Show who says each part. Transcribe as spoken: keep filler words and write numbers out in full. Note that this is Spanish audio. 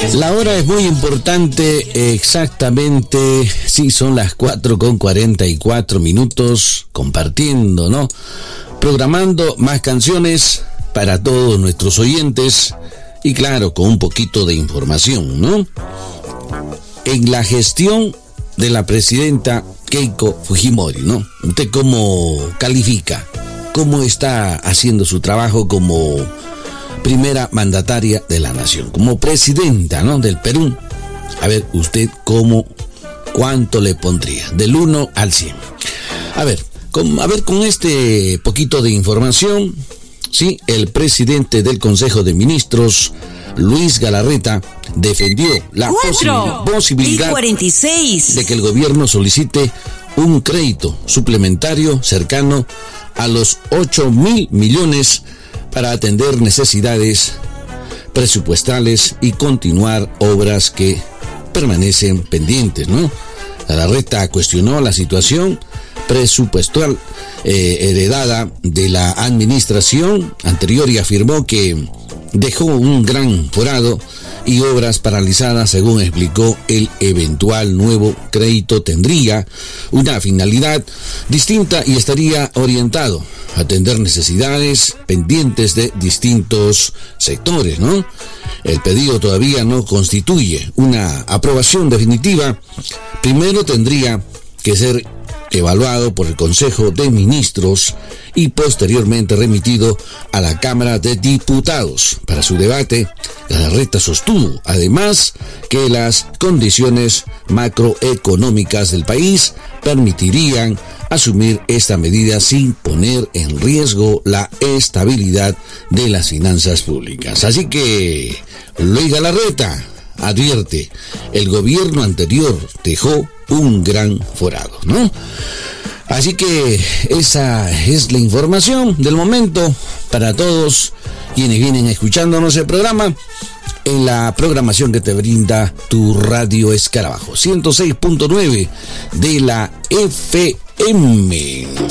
Speaker 1: La hora es muy importante, exactamente, sí, son las cuatro con cuarenta y cuatro minutos, compartiendo, ¿no? Programando más canciones para todos nuestros oyentes y claro, con un poquito de información, ¿no? En la gestión de la presidenta Keiko Fujimori, ¿no? ¿Usted cómo califica? ¿Cómo está haciendo su trabajo como primera mandataria de la nación, como presidenta, ¿no?, del Perú? A ver, usted cómo, cuánto le pondría, del uno al cien. A ver, con, a ver, con este poquito de información, sí, el presidente del Consejo de Ministros, Luis Galarreta, defendió la posi- posibilidad
Speaker 2: cuarenta y seis
Speaker 1: de que el gobierno solicite un crédito suplementario cercano a los ocho mil millones para atender necesidades presupuestales y continuar obras que permanecen pendientes, ¿no? Galarreta cuestionó la situación presupuestal eh, heredada de la administración anterior y afirmó que dejó un gran forado y obras paralizadas. Según explicó, el eventual nuevo crédito tendría una finalidad distinta y estaría orientado a atender necesidades pendientes de distintos sectores, ¿no? El pedido todavía no constituye una aprobación definitiva. Primero tendría que ser evaluado por el Consejo de Ministros y posteriormente remitido a la Cámara de Diputados para su debate. Galarreta sostuvo, además, que las condiciones macroeconómicas del país permitirían asumir esta medida sin poner en riesgo la estabilidad de las finanzas públicas. Así que Luis Galarreta advierte, el gobierno anterior dejó un gran forado, ¿no? Así que esa es la información del momento para todos quienes vienen escuchándonos el programa en la programación que te brinda tu Radio Escarabajo, ciento seis punto nueve de la F M.